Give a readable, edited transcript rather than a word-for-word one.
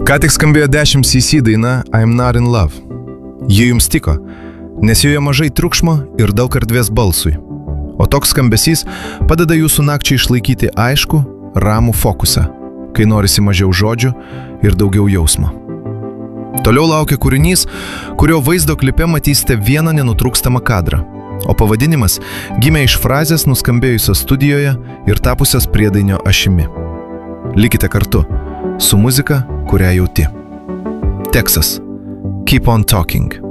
Ką tik skambėjo 10cc daina I'm Not in Love. Ji jums tiko, nes joje mažai triukšmo ir daug erdvės balsui. O toks skambesys padeda jūsų nakčiai išlaikyti aišku, ramų fokusą, kai norisi mažiau žodžių ir daugiau jausmo. Toliau laukia kūrinys, kurio vaizdo klipe matysite vieną nenutrūkstamą kadrą, o pavadinimas gimė iš frazės nuskambėjusios studijoje ir tapusios priedainio ašimi. Likite kartu su muzika, kurią jauti. Texas. Keep on talking.